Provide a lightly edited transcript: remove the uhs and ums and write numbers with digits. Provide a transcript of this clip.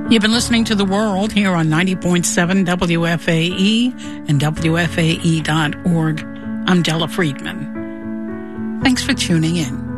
You've been listening to The World here on 90.7 WFAE and WFAE.org. I'm Della Friedman. Thanks for tuning in.